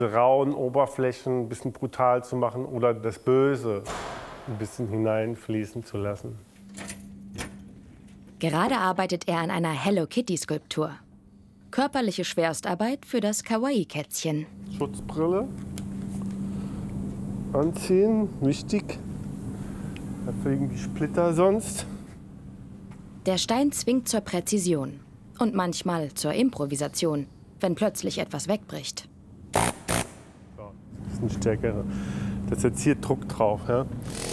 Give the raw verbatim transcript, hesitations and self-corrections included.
rauen Oberflächen ein bisschen brutal zu machen oder das Böse ein bisschen hineinfließen zu lassen. Gerade arbeitet er an einer Hello-Kitty-Skulptur. Körperliche Schwerstarbeit für das Kawaii-Kätzchen. Schutzbrille anziehen, wichtig. Da fliegen die Splitter sonst. Der Stein zwingt zur Präzision und manchmal zur Improvisation, wenn plötzlich etwas wegbricht. So, das ist ein stärkerer. Da ist jetzt hier Druck drauf. Ja?